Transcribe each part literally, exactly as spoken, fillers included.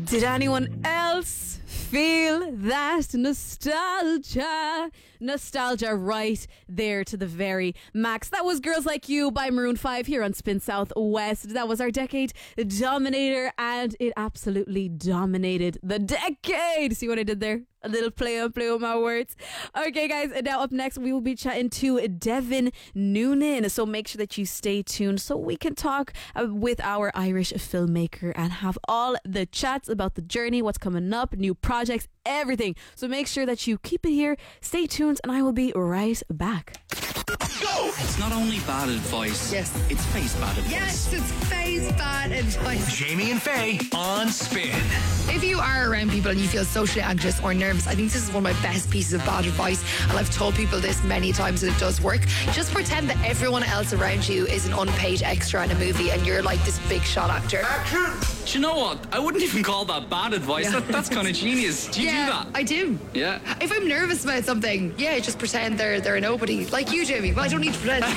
Did anyone else feel that nostalgia? Nostalgia right there to the very max. That was Girls Like You by Maroon five here on Spin Southwest. That was our decade dominator, and it absolutely dominated the decade. See what I did there? A little play on play with my words. Okay, guys, and now up next we will be chatting to Devin Noonan. So make sure that you stay tuned so we can talk uh, with our Irish filmmaker and have all the chats about the journey, what's coming up, new projects, everything. So make sure that you keep it here, stay tuned, and I will be right back. Go! It's not only bad advice. Yes. It's face bad advice. Yes, it's face bad advice. Jamie and Faye on Spin. If you are around people and you feel socially anxious or nervous, I think this is one of my best pieces of bad advice, and I've told people this many times and it does work. Just pretend that everyone else around you is an unpaid extra in a movie and you're like this big shot actor. Do you know what? I wouldn't even call that bad advice. Yeah. That, that's kind of genius. Do you yeah, do that? I do. Yeah. If I'm nervous about something, yeah, just pretend they're they're a nobody. Like you, Jamie. Well, I don't need to pretend.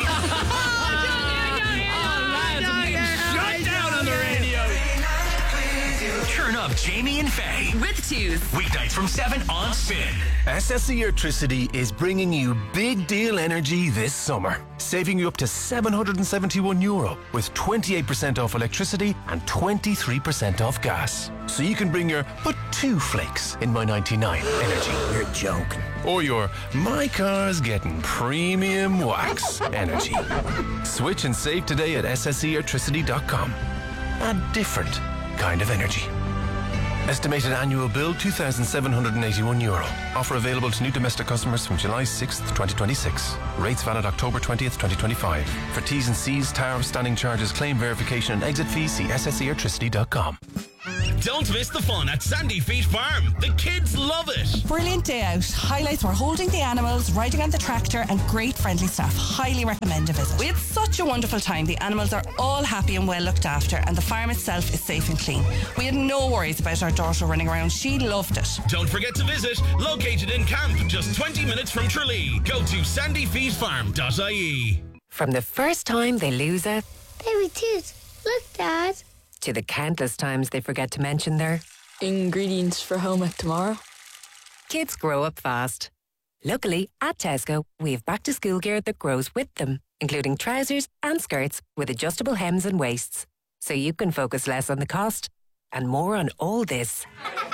Shut down on the radio. Turn up Jamie and Faye. With twos. Weeknights from seven on Spin. S S E Electricity is bringing you big deal energy this summer, saving you up to seven hundred seventy-one euro with twenty-eight percent off electricity and twenty-three percent off gas. So you can bring your but two flakes in my ninety-nine energy. You're joking. Or your my car's getting premium wax energy. Switch and save today at s s e electricity dot com. A different kind of energy. Estimated annual bill two thousand seven hundred eighty-one euro. Offer available to new domestic customers from July sixth, twenty twenty-six. Rates valid October twentieth, twenty twenty-five. For T's and C's, tariff, standing charges, claim verification and exit fees, see s s e electricity dot com. Don't miss the fun at Sandy Feet Farm. The kids love it. Brilliant day out. Highlights were holding the animals, riding on the tractor, and great friendly staff. Highly recommend a visit. We had such a wonderful time. The animals are all happy and well looked after, and the farm itself is safe and clean. We had no worries about our daughter running around. She loved it. Don't forget to visit. Located in Camp, just twenty minutes from Tralee. Go to sandy feet farm dot i e. From the first time they lose a baby tooth. Look, Dad. To the countless times they forget to mention their ingredients for home ec tomorrow. Kids grow up fast. Luckily, at Tesco, we have back-to-school gear that grows with them, including trousers and skirts with adjustable hems and waists. So you can focus less on the cost and more on all this.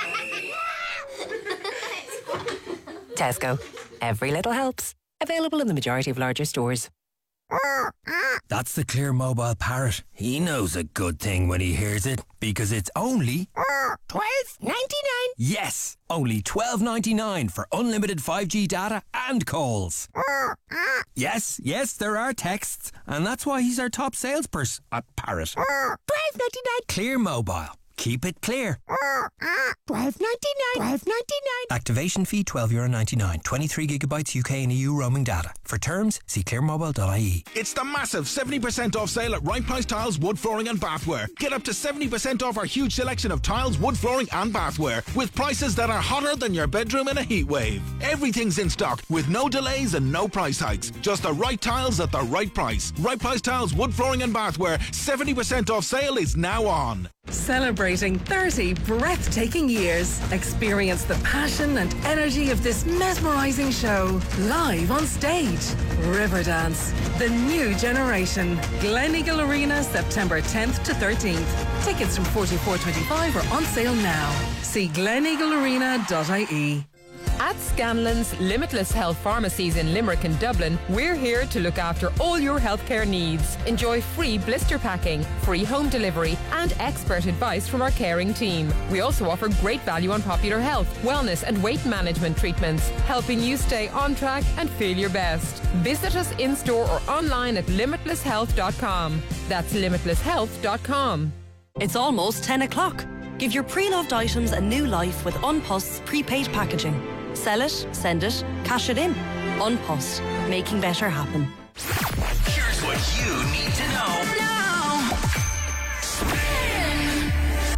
Tesco. Every little helps. Available in the majority of larger stores. That's the Clear Mobile Parrot. He knows a good thing when he hears it, because it's only twelve ninety-nine. Yes, only twelve ninety-nine for unlimited five G data and calls. Yes, yes, there are texts, and that's why he's our top salesperson at Parrot. twelve ninety-nine. Clear Mobile. Keep it clear. twelve ninety-nine. twelve ninety-nine. Activation fee twelve euro ninety-nine. twenty-three gigabytes U K and E U roaming data. For terms, see clear mobile dot i e. It's the massive seventy percent off sale at Right Price Tiles, Wood Flooring and Bathware. Get up to seventy percent off our huge selection of tiles, wood flooring and bathware with prices that are hotter than your bedroom in a heat wave. Everything's in stock with no delays and no price hikes. Just the right tiles at the right price. Right Price Tiles, Wood Flooring and Bathware. seventy percent off sale is now on. Celebrating thirty breathtaking years. Experience the passion and energy of this mesmerising show live on stage. Riverdance, the new generation. Gleneagle Arena, September tenth to thirteenth. Tickets from forty-four twenty-five are on sale now. See gleneagle arena dot i e. At Scanlon's Limitless Health Pharmacies in Limerick and Dublin, we're here to look after all your healthcare needs. Enjoy free blister packing, free home delivery, and expert advice from our caring team. We also offer great value on popular health, wellness, and weight management treatments, helping you stay on track and feel your best. Visit us in store or online at limitless health dot com. That's limitless health dot com. It's almost ten o'clock. Give your pre-loved items a new life with Unpost's prepaid packaging. Sell it, send it, cash it in. Unpost, making better happen. Here's what you need to know. I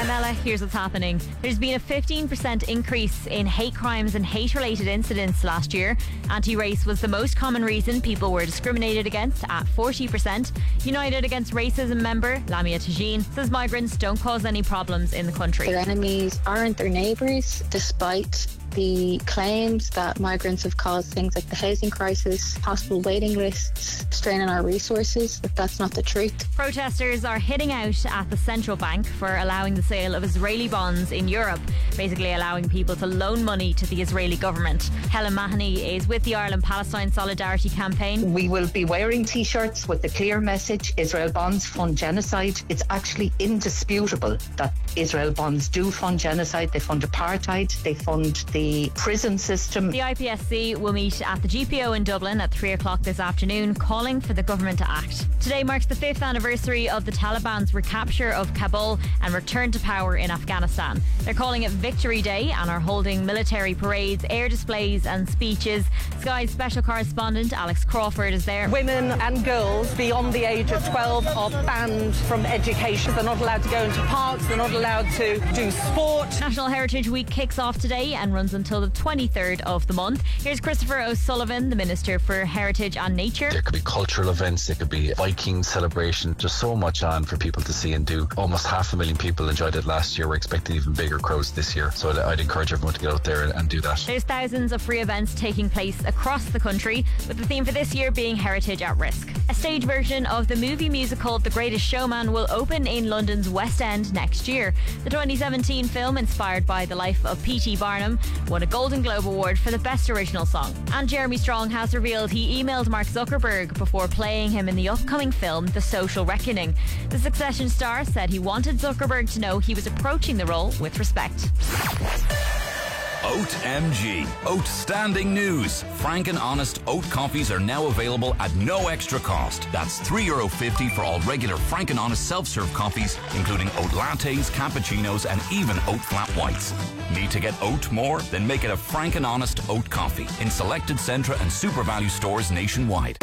Carmela, here's what's happening. There's been a fifteen percent increase in hate crimes and hate-related incidents last year. Anti-race was the most common reason people were discriminated against at forty percent. United Against Racism member Lamia Tajin says migrants don't cause any problems in the country. Their enemies aren't their neighbours, despite the claims that migrants have caused things like the housing crisis, hospital waiting lists, straining our resources. But that's not the truth. Protesters are hitting out at the central bank for allowing the sale of Israeli bonds in Europe, basically allowing people to loan money to the Israeli government. Helen Mahoney is with the Ireland-Palestine Solidarity Campaign. We will be wearing T-shirts with the clear message, Israel bonds fund genocide. It's actually indisputable that Israel bonds do fund genocide. They fund apartheid. They fund the prison system. The I P S C will meet at the G P O in Dublin at three o'clock this afternoon, calling for the government to act. Today marks the fifth anniversary of the Taliban's recapture of Kabul and return to power in Afghanistan. They're calling it Victory Day and are holding military parades, air displays and speeches. Sky's special correspondent Alex Crawford is there. Women and girls beyond the age of twelve are banned from education. They're not allowed to go into parks, they're not allowed to do sport. National Heritage Week kicks off today and runs until the twenty-third of the month. Here's Christopher O'Sullivan, the Minister for Heritage and Nature. There could be cultural events, there could be Viking celebration, just so much on for people to see and do. Almost half a million people enjoyed it last year. We're expecting even bigger crowds this year, so I'd encourage everyone to get out there and, and do that. There's thousands of free events taking place across the country, with the theme for this year being Heritage at Risk. A stage version of the movie musical The Greatest Showman will open in London's West End next year. The twenty seventeen film, inspired by the life of P T Barnum, won a Golden Globe Award for the Best Original Song. And Jeremy Strong has revealed he emailed Mark Zuckerberg before playing him in the upcoming film The Social Reckoning. The Succession star said he wanted Zuckerberg to know he was approaching the role with respect. Oat M G. Oat Standing News. Frank and Honest Oat coffees are now available at no extra cost. That's three euro fifty for all regular Frank and Honest self-serve coffees, including oat lattes, cappuccinos, and even oat flat whites. Need to get oat more? Then make it a Frank and Honest Oat coffee in selected Centra and Super Value stores nationwide.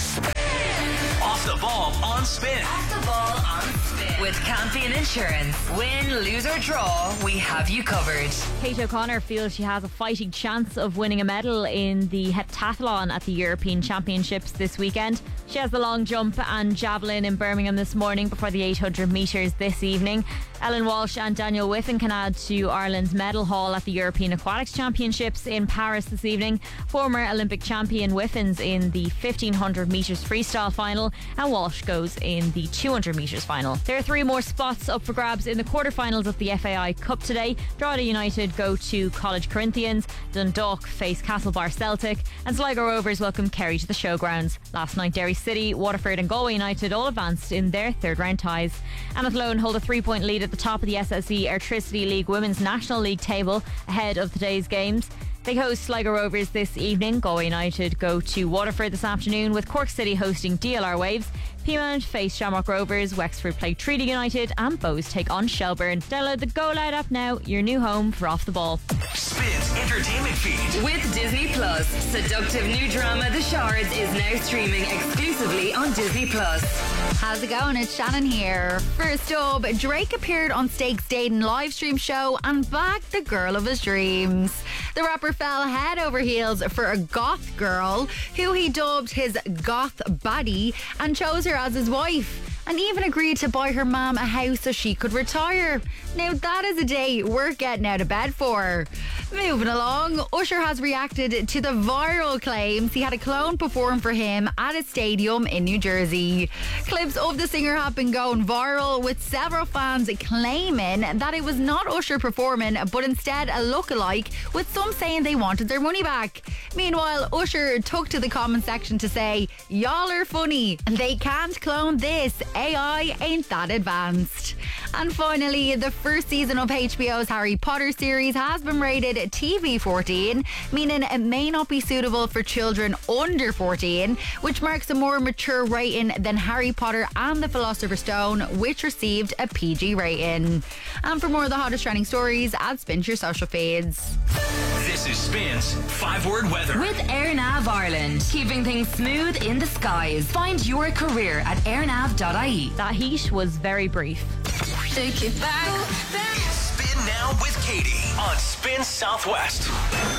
Off the ball on Spin. Off the ball on Spin. With Campion Insurance. Win, lose or draw, we have you covered. Kate O'Connor feels she has a fighting chance of winning a medal in the heptathlon at the European Championships this weekend. She has the long jump and javelin in Birmingham this morning before the eight hundred metres this evening. Ellen Walsh and Daniel Whiffen can add to Ireland's medal haul at the European Aquatics Championships in Paris this evening. Former Olympic champion Whiffen's in the fifteen hundred metres freestyle final, and Walsh goes in the two hundred metres final. There are three more spots up for grabs in the quarterfinals of the F A I Cup today. Drogheda United go to College Corinthians, Dundalk face Castlebar Celtic, and Sligo Rovers welcome Kerry to the showgrounds. Last night Derry City, Waterford and Galway United all advanced in their third round ties. And Athlone hold a three point lead at the top of the S S E Airtricity League Women's National League table ahead of today's games. They host Sligo Rovers this evening. Galway United go to Waterford this afternoon, with Cork City hosting D L R Waves. Peamount face Shamrock Rovers, Wexford play Treaty United, and Bows take on Shelburne. Download the Go Loud app now, your new home for Off the Ball. Spin's entertainment feed. With Disney Plus, seductive new drama The Shards is now streaming exclusively on Disney Plus. How's it going? It's Shannon here. First up, Drake appeared on Stakes Dating live stream show and bagged the girl of his dreams. The rapper fell head over heels for a goth girl who he dubbed his goth baddie and chose her as his wife, and even agreed to buy her mum a house so she could retire. Now that is a day worth getting out of bed for. Moving along, Usher has reacted to the viral claims he had a clone perform for him at a stadium in New Jersey. Clips of the singer have been going viral, with several fans claiming that it was not Usher performing but instead a lookalike, with some saying they wanted their money back. Meanwhile, Usher took to the comment section to say, "Y'all are funny, they can't clone this, A I ain't that advanced." And finally, the first season of H B O's Harry Potter series has been rated T V fourteen, meaning it may not be suitable for children under fourteen, which marks a more mature rating than Harry Potter and the Philosopher's Stone, which received a P G rating. And for more of the hottest trending stories, add Spin to your social feeds. This is Spin's five-word weather. With AirNav Ireland, keeping things smooth in the skies. Find your career at airnav dot I E. That heat was very brief. Take it back. Spin Now with Katie on Spin Southwest.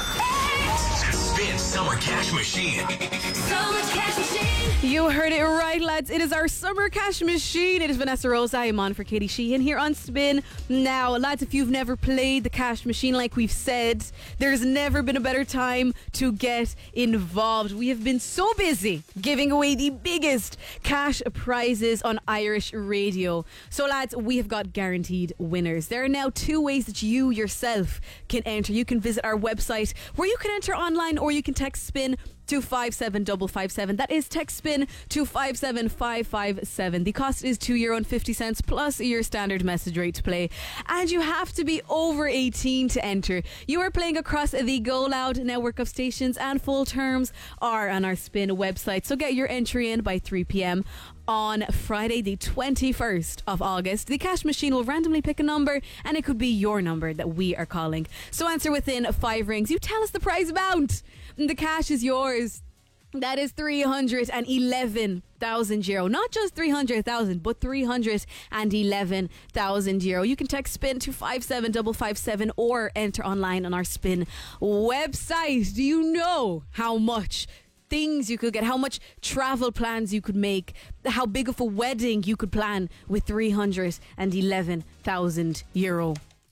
Spin Summer Cash Machine. Summer Cash Machine. You heard it right, lads. It is our Summer Cash Machine. It is Vanessa Rosa. I'm on for Katie Sheehan here on Spin Now. Lads, if you've never played the Cash Machine, like we've said, there's never been a better time to get involved. We have been so busy giving away the biggest cash prizes on Irish radio. So, lads, we have got guaranteed winners. There are now two ways that you yourself can enter. You can visit our website where you can enter online, or you can text SPIN to five seven five five seven. That is text SPIN to five seven five five seven. The cost is two euro and fifty cents plus your standard message rate to play. And you have to be over eighteen to enter. You are playing across the Go Loud network of stations, and full terms are on our Spin website. So get your entry in by three p.m. on Friday the twenty-first of August. The Cash Machine will randomly pick a number, and it could be your number that we are calling. So answer within five rings. You tell us the prize amount, and the cash is yours. That is three hundred eleven thousand euro. Not just three hundred thousand, but three hundred eleven thousand euro. You can text SPIN to five seven five five seven or enter online on our Spin website. Do you know how much things you could get, how much travel plans you could make, how big of a wedding you could plan with three hundred eleven thousand euro?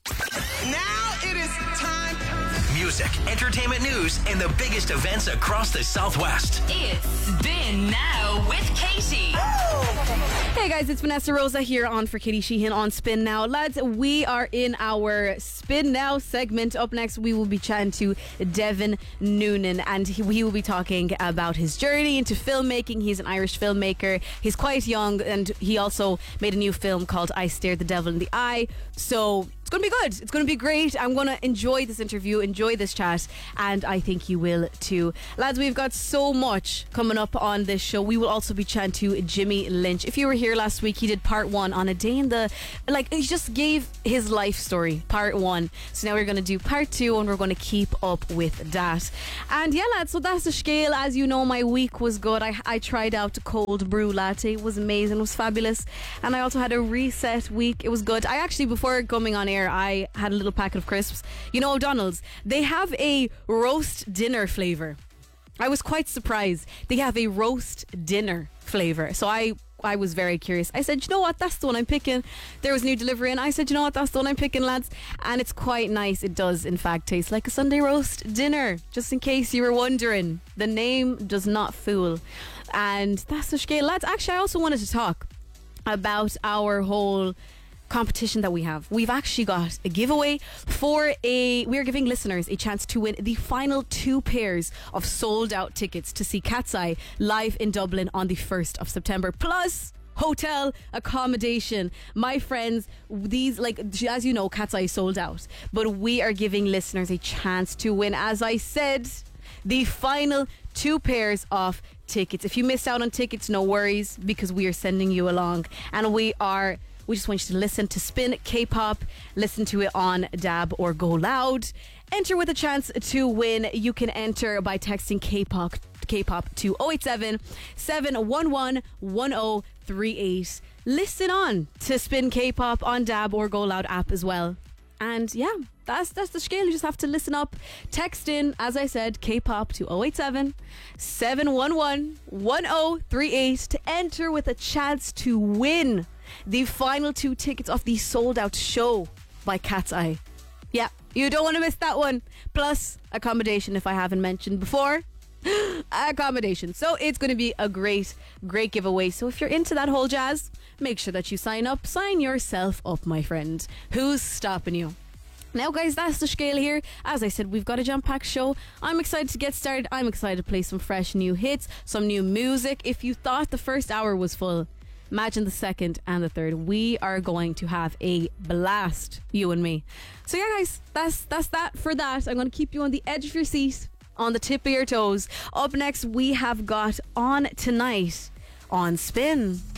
Now it is time. Music, entertainment news, and the biggest events across the Southwest. It's Spin Now with Katie. Hey guys, it's Vanessa Rosa here on for Katie Sheehan on Spin Now. Lads, we are in our Spin Now segment. Up next, we will be chatting to Devin Noonan, and he, he will be talking about his journey into filmmaking. He's an Irish filmmaker. He's quite young, and he also made a new film called I Stared the Devil in the Eye. So it's going to be good. It's going to be great. I'm going to enjoy this interview, enjoy this chat, and I think you will too. Lads, we've got so much coming up on this show. We will also be chatting to Jimmy Lynch. If you were here last week, he did part one on a day in the... Like, he just gave his life story, part one. So now we're going to do part two, and we're going to keep up with that. And yeah, lads, so that's the scale. As you know, my week was good. I, I tried out a cold brew latte. It was amazing. It was fabulous. And I also had a reset week. It was good. I actually, before coming on air, I had a little packet of crisps. You know, O'Donnell's, they have a roast dinner flavour. I was quite surprised. They have a roast dinner flavour. So I I was very curious. I said, you know what, that's the one I'm picking. There was new delivery, and I said, you know what, that's the one I'm picking, lads. And it's quite nice. It does, in fact, taste like a Sunday roast dinner. Just in case you were wondering, the name does not fool. And that's the scale, lads. Actually, I also wanted to talk about our whole competition that we have. We've actually got a giveaway for a we're giving listeners a chance to win the final two pairs of sold out tickets to see Cat's Eye live in Dublin on the first of September, plus hotel accommodation. My friends, these, like, as you know, Cat's Eye is sold out, but we are giving listeners a chance to win, as I said, the final two pairs of tickets. If you missed out on tickets, no worries, because we are sending you along, and we are We just want you to listen to Spin K-pop, listen to it on Dab or Go Loud. Enter with a chance to win. You can enter by texting K-pop, K-pop to oh eight seven, seven one one, one oh three eight. Listen on to Spin K-pop on Dab or Go Loud app as well. And yeah, that's that's the scale. You just have to listen up. Text in, as I said, K-pop to oh eight seven, seven one one, one oh three eight to enter with a chance to win the final two tickets of the sold out show by Cat's Eye. Yeah, you don't want to miss that one. Plus accommodation, if I haven't mentioned before. Accommodation. So it's going to be a great, great giveaway. So if you're into that whole jazz, make sure that you sign up. Sign yourself up, my friend. Who's stopping you? Now, guys, that's the scale here. As I said, we've got a jam-packed show. I'm excited to get started. I'm excited to play some fresh new hits, some new music. If you thought the first hour was full, imagine the second and the third. We are going to have a blast, you and me. So yeah, guys, that's that's that for that. I'm going to keep you on the edge of your seat, on the tip of your toes. Up next, we have got On Tonight on Spin.